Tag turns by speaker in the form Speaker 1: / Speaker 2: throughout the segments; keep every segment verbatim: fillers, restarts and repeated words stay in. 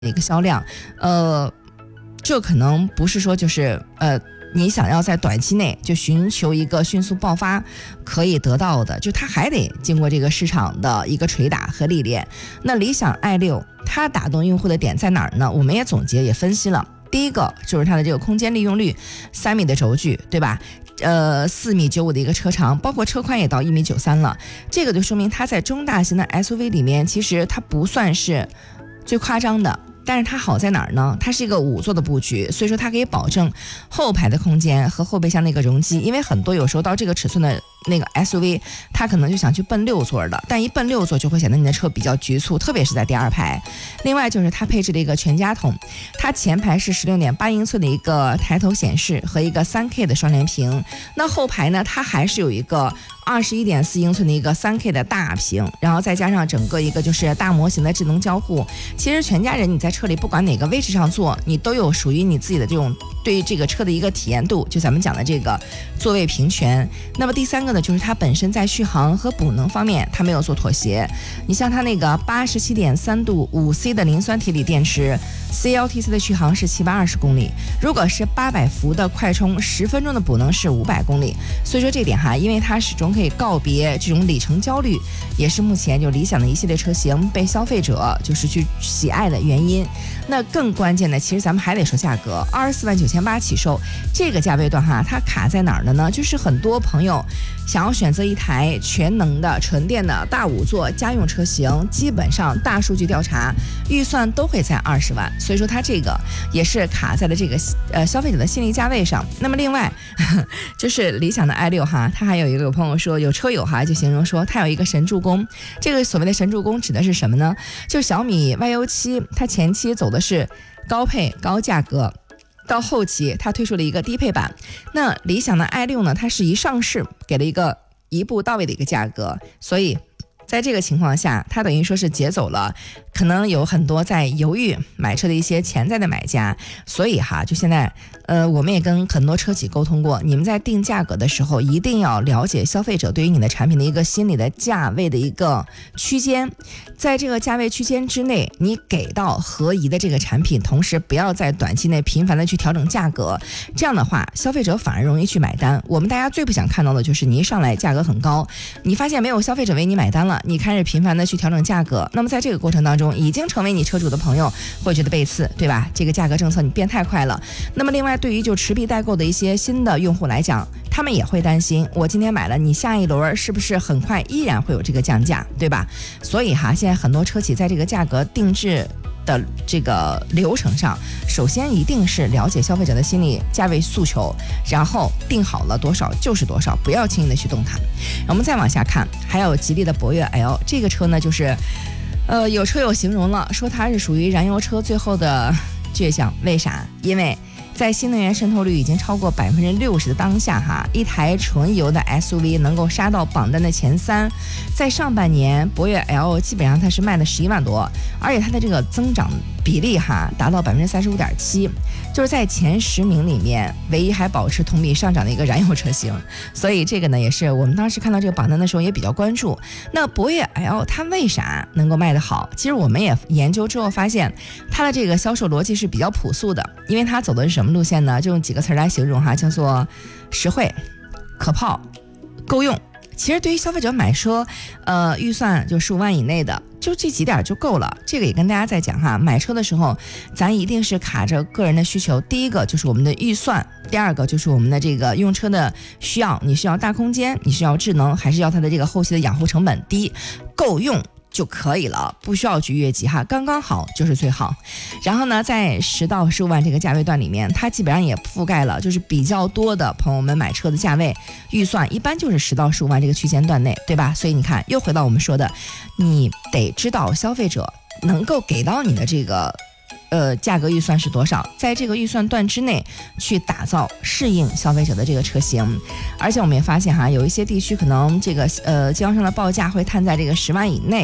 Speaker 1: 一个销量，呃，这可能不是说就是呃。你想要在短期内就寻求一个迅速爆发可以得到的，就它还得经过这个市场的一个捶打和历练。那理想 i 六它打动用户的点在哪儿呢？我们也总结也分析了，第一个就是它的这个空间利用率，三米的轴距，对吧？呃，四米九五的一个车长，包括车宽也到一米九三了，这个就说明它在中大型的 S U V 里面，其实它不算是最夸张的。但是它好在哪儿呢？它是一个五座的布局，所以说它可以保证后排的空间和后备箱的一个容积。因为很多有时候到这个尺寸的那个 S U V， 它可能就想去奔六座的，但一奔六座就会显得你的车比较局促，特别是在第二排。另外就是它配置了一个全家桶，它前排是 十六点八英寸的一个抬头显示和一个 三 K 的双联屏，那后排呢，它还是有一个二十一点四英寸的一个 三 K 的大屏，然后再加上整个一个就是大模型的智能交互。其实全家人你在车里不管哪个位置上坐，你都有属于你自己的这种对于这个车的一个体验度，就咱们讲的这个座位平权。那么第三个呢，就是它本身在续航和补能方面它没有做妥协。你像它那个 八十七点三度 五 C 的磷酸铁锂电池 C L T C 的续航是七百二十公里，如果是八百伏的快充，十分钟的补能是五百公里。所以说这点哈，因为它始终可以告别这种里程焦虑，也是目前就理想的一系列车型被消费者就是去喜爱的原因。那更关键的，其实咱们还得说价格，二十四万九千八起售，这个价位段哈，它卡在哪儿的呢？就是很多朋友想要选择一台全能的纯电的大五座家用车型，基本上大数据调查预算都会在二十万，所以说它这个也是卡在了这个呃消费者的心理价位上。那么另外呵呵就是理想的 i 六哈，它还有一个有朋友说，有车友哈就形容说它有一个神助攻。这个所谓的神助攻指的是什么呢？就小米 Y U 七，它前期走的是高配高价格，到后期它推出了一个低配版。那理想的 i 六呢，它是一上市给了一个一步到位的一个价格，所以在这个情况下，它等于说是劫走了可能有很多在犹豫买车的一些潜在的买家。所以哈，就现在呃，我们也跟很多车企沟通过，你们在定价格的时候一定要了解消费者对于你的产品的一个心理的价位的一个区间，在这个价位区间之内，你给到合宜的这个产品，同时不要在短期内频繁的去调整价格，这样的话消费者反而容易去买单。我们大家最不想看到的就是你一上来价格很高，你发现没有消费者为你买单了，你开始频繁的去调整价格，那么在这个过程当中已经成为你车主的朋友会觉得背刺，对吧？这个价格政策你变太快了。那么另外对于就持币代购的一些新的用户来讲，他们也会担心，我今天买了，你下一轮是不是很快依然会有这个降价，对吧？所以哈，现在很多车企在这个价格定制的这个流程上，首先一定是了解消费者的心理价位诉求，然后定好了多少就是多少，不要轻易的去动它。我们再往下看，还有吉利的博越 L， 这个车呢就是呃，有车友形容了，说它是属于燃油车最后的倔强。为啥？因为在新能源渗透率已经超过百分之六十的当下哈，一台纯油的 S U V 能够杀到榜单的前三。在上半年，博越 L 基本上它是卖了十一万多，而且它的这个增长比例哈达到百分之三十五点七，就是在前十名里面唯一还保持同比上涨的一个燃油车型。所以这个呢，也是我们当时看到这个榜单的时候也比较关注。那博越 L 它为啥能够卖得好？其实我们也研究之后发现，它的这个销售逻辑是比较朴素的，因为它走的是什么路线呢？就用几个词来形容哈，叫做实惠、可靠、够用。其实对于消费者买车，呃，预算就十五万以内的，就这几点就够了。这个也跟大家在讲哈，买车的时候，咱一定是卡着个人的需求。第一个就是我们的预算，第二个就是我们的这个用车的需要，你需要大空间，你需要智能，还是要它的这个后期的养护成本低，够用就可以了，不需要去越级哈，刚刚好就是最好。然后呢，在十到十五万这个价位段里面，它基本上也覆盖了就是比较多的朋友们买车的价位，预算一般就是十到十五万这个区间段内，对吧？所以你看，又回到我们说的，你得知道消费者能够给到你的这个呃，价格预算是多少，在这个预算段之内去打造适应消费者的这个车型。而且我们也发现哈，有一些地区可能这个呃经销商的报价会摊在这个十万以内，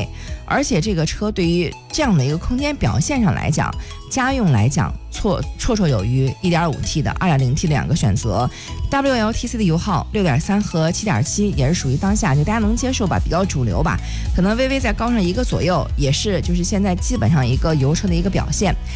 Speaker 1: 而且这个车对于这样的一个空间表现上来讲，家用来讲绰绰绰有余 一点五 T 的 二点零 T 的两个选择， W L T C 的油耗 六点三 和 七点七 也是属于当下就大家能接受吧，比较主流吧，可能微微再高上一个左右，也是就是现在基本上一个油车的一个表现。